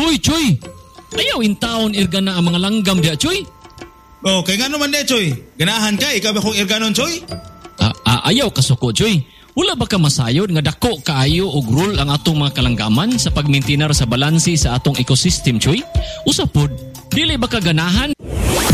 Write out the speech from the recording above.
Hoy, Choy! Ayaw in taon irgana ang mga langgam diya, Choy. Oh, kay nga naman de, Choy. Ganahan ka, ikaw ba kong irganon, Choy? Ayaw kasuko, Choy. Wala ba ka masayod nga dako kaayo og rule ang atong mga kalanggaman sa pagmintinar sa balansi sa atong ecosystem, Choy? Usapod, dili ba ka ganahan?